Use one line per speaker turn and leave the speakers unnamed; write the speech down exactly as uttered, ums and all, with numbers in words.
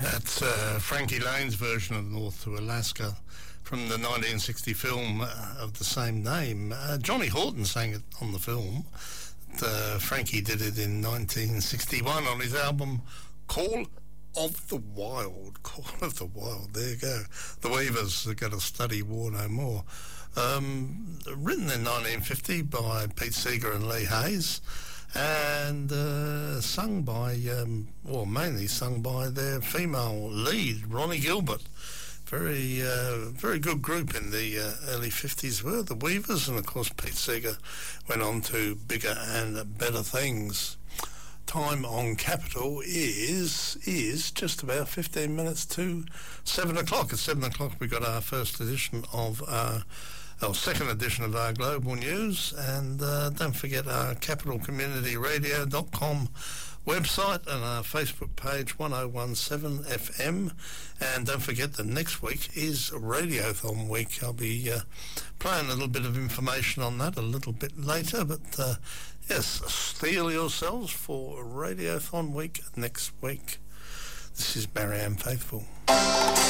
That's uh, Frankie Lane's version of North to Alaska from the nineteen sixty film uh, of the same name. Uh, Johnny Horton sang it on the film. Uh, Frankie did it in nineteen sixty-one on his album Call of the Wild. Call of the Wild, there you go. The Weavers are going to study War No More. Um, written in nineteen fifty by Pete Seeger and Lee Hayes, and uh, sung by, um, well, mainly sung by their female lead, Ronnie Gilbert. Very, uh, very good group in the uh, early fifties were the Weavers, and of course Pete Seeger went on to bigger and better things. Time on Capital is is just about fifteen minutes to seven o'clock. At seven o'clock we got our first edition of our our second edition of our Global News, and uh, don't forget our capital community radio dot com website and our Facebook page one oh one seven F M, and don't forget that next week is Radiothon week. I'll be uh, playing a little bit of information on that a little bit later, but uh, yes, steel yourselves for Radiothon week next week. This is Marianne Faithfull.